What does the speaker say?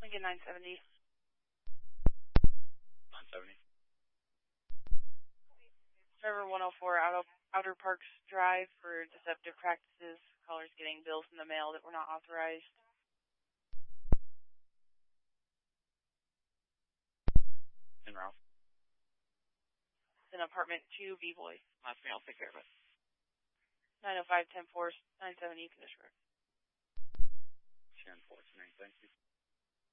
Lincoln 970. 970. Trevor 104 Outer Parks Drive for deceptive practices. Callers getting bills in the mail that were not authorized. En route. It's in apartment 2, B-Boy. Last me, I'll take care of it. 905-10-4, 970 Condition Road. 10-4, thank you.